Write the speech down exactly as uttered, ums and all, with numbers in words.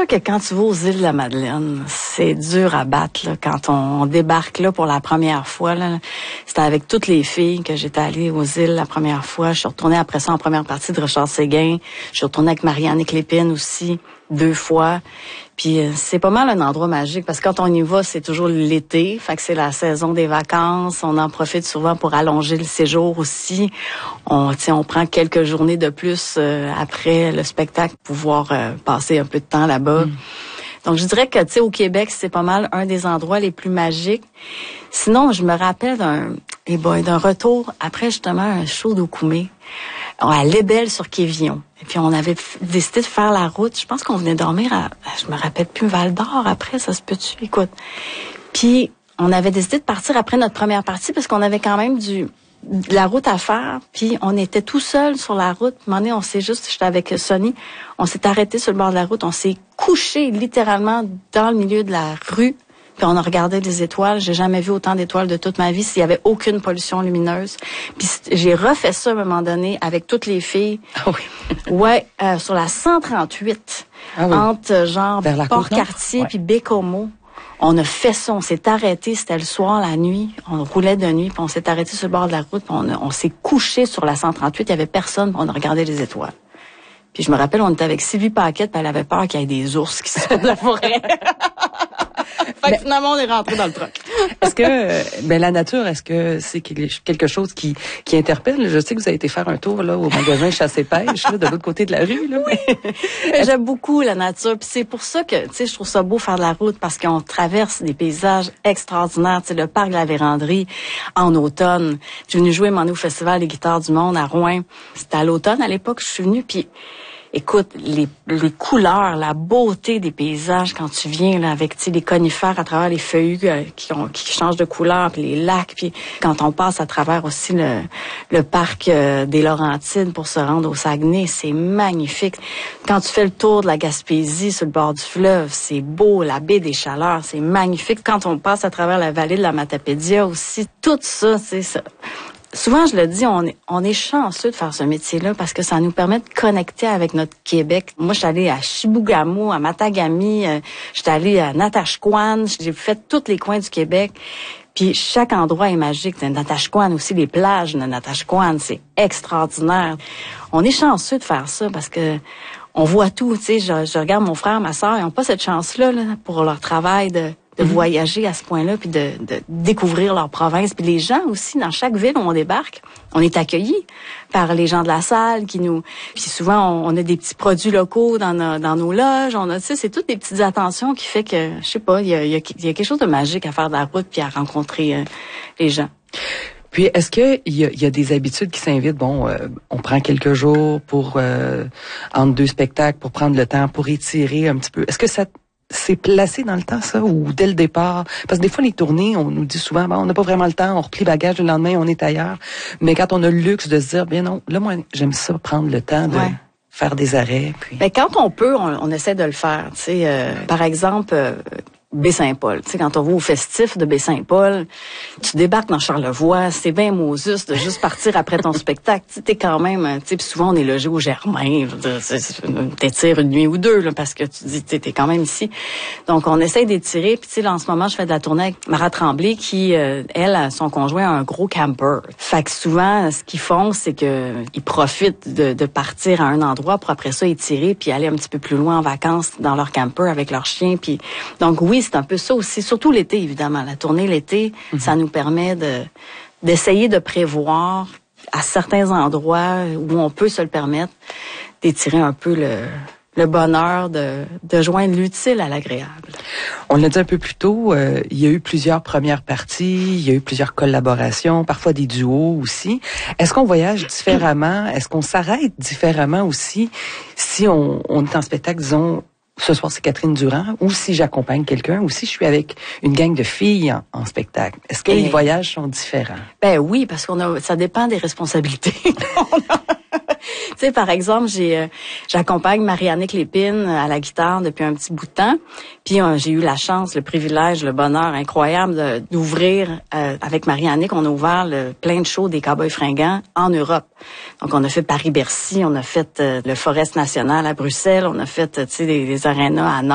sûr que quand tu vas aux îles de la Madeleine, c'est dur à battre, là, quand on, on débarque là pour la première fois. Là, c'était avec toutes les filles que j'étais allée aux îles la première fois. Je suis retournée après ça en première partie de Richard Séguin. Je suis retournée avec Marianne Lépine aussi, deux fois. Puis euh, c'est pas mal un endroit magique parce que quand on y va, c'est toujours l'été, fait que c'est la saison des vacances. On en profite souvent pour allonger le séjour aussi. On, tu sais, on prend quelques journées de plus euh, après le spectacle pour pouvoir euh, passer un peu de temps là-bas. Mm. Donc je dirais que tu sais au Québec, c'est pas mal un des endroits les plus magiques. Sinon, je me rappelle d'un eh boy, d'un retour après justement un show d'Okoumé à Lebel sur Quévillon. Et puis on avait décidé de faire la route. Je pense qu'on venait dormir à, je me rappelle plus, Val-d'Or après, ça se peut-tu, écoute. Puis on avait décidé de partir après notre première partie parce qu'on avait quand même du de la route à faire. Puis on était tout seul sur la route. À un moment donné, on s'est juste, j'étais avec Sonny, on s'est arrêté sur le bord de la route, on s'est couché littéralement dans le milieu de la rue. Puis on a regardé les étoiles. J'ai jamais vu autant d'étoiles de toute ma vie s'il y avait aucune pollution lumineuse. Puis j'ai refait ça à un moment donné avec toutes les filles. Ah oui. Ouais, euh, sur la cent trente-huit, ah oui. Entre genre Port-Cartier ouais. puis Bécomo. On a fait ça, on s'est arrêté, c'était le soir, la nuit. On roulait de nuit, puis on s'est arrêté sur le bord de la route, puis on, a, on s'est couché sur la cent trente-huit. Il y avait personne, puis on a regardé les étoiles. Puis je me rappelle, on était avec Sylvie Paquette, puis elle avait peur qu'il y ait des ours qui sortent de la forêt. Fait que finalement, on est rentré dans le truck. Est-ce que, ben, la nature, est-ce que c'est quelque chose qui, qui interpelle? Je sais que vous avez été faire un tour, là, au magasin Chasse et Pêche, là, de l'autre côté de la rue, là. Oui. J'aime beaucoup la nature. Puis c'est pour ça que, tu sais, je trouve ça beau faire de la route parce qu'on traverse des paysages extraordinaires. Tu sais, le parc de la Vérandrie en automne. Je suis venue jouer mon au Festival des guitares du monde à Rouen. C'était à l'automne, à l'époque, je suis venue, puis écoute, les, les couleurs, la beauté des paysages quand tu viens là avec tu sais, les conifères à travers les feuillus euh, qui, ont, qui changent de couleur, puis les lacs, puis quand on passe à travers aussi le, le parc euh, des Laurentides pour se rendre au Saguenay, c'est magnifique. Quand tu fais le tour de la Gaspésie sur le bord du fleuve, c'est beau, la baie des Chaleurs, c'est magnifique. Quand on passe à travers la vallée de la Matapédia aussi, tout ça, c'est ça. Souvent, je le dis, on est, on est chanceux de faire ce métier-là parce que ça nous permet de connecter avec notre Québec. Moi, je suis allée à Chibougamau, à Matagami, euh, je suis allée à Natashquan, j'ai fait tous les coins du Québec. Puis chaque endroit est magique. Natashquan aussi, les plages de Natashquan, c'est extraordinaire. On est chanceux de faire ça parce que on voit tout. Tu sais, je, je regarde mon frère, ma sœur, ils n'ont pas cette chance-là là, pour leur travail de de mm-hmm. voyager à ce point-là, puis de, de découvrir leur province. Puis les gens aussi, dans chaque ville où on débarque, on est accueillis par les gens de la salle qui nous... Puis souvent, on, on a des petits produits locaux dans nos, dans nos loges. On a, tu sais, c'est toutes des petites attentions qui fait que, je sais pas, il y a, il y a, il y a quelque chose de magique à faire de la route puis à rencontrer euh, les gens. Puis, est-ce que il y a, il y a des habitudes qui s'invitent? Bon, euh, on prend quelques jours pour euh, entre deux spectacles, pour prendre le temps, pour étirer un petit peu. Est-ce que ça c'est placé dans le temps, ça, ou dès le départ? Parce que des fois, les tournées, on nous dit souvent, bon, on n'a pas vraiment le temps, on replie bagage, le lendemain, on est ailleurs. Mais quand on a le luxe de se dire, bien non, là, moi, j'aime ça, prendre le temps de ouais. faire des arrêts. Puis... Mais quand on peut, on, on essaie de le faire. Tu sais, euh, par exemple... Euh, Baie-Saint-Paul. Tu sais, quand on va au festif de Baie-Saint-Paul, tu débarques dans Charlevoix, c'est bien Moses de juste partir après ton spectacle. Tu sais, t'es quand même, tu sais, puis souvent on est logé au Germain, t'étires une nuit ou deux, là, parce que tu dis, tu t'es quand même ici. Donc, on essaye d'étirer, puis tu sais, là, en ce moment, je fais de la tournée avec Mara Tremblay, qui, euh, elle, son conjoint a un gros camper. Fait que souvent, ce qu'ils font, c'est que ils profitent de, de partir à un endroit pour après ça étirer, puis aller un petit peu plus loin en vacances dans leur camper avec leur chien, puis donc oui, c'est un peu ça aussi, surtout l'été, évidemment. La tournée l'été, mm-hmm. ça nous permet de d'essayer de prévoir à certains endroits où on peut se le permettre, d'étirer un peu le, le bonheur de, de joindre l'utile à l'agréable. On l'a dit un peu plus tôt, euh, il y a eu plusieurs premières parties, il y a eu plusieurs collaborations, parfois des duos aussi. Est-ce qu'on voyage différemment? Est-ce qu'on s'arrête différemment aussi si on, on est en spectacle, disons, ce soir, c'est Catherine Durand, ou si j'accompagne quelqu'un, ou si je suis avec une gang de filles en, en spectacle. Est-ce que Et les voyages sont différents? Ben oui, parce qu'on a, ça dépend des responsabilités. Tu sais, par exemple, j'ai, euh, j'accompagne Marianne Lépine à la guitare depuis un petit bout de temps. Puis euh, j'ai eu la chance, le privilège, le bonheur incroyable de, d'ouvrir euh, avec Marianne. On a ouvert le, plein de shows des Cowboys Fringants en Europe. Donc on a fait Paris-Bercy, on a fait euh, le Forest National à Bruxelles, on a fait, tu sais, des, des arénas à Nantes.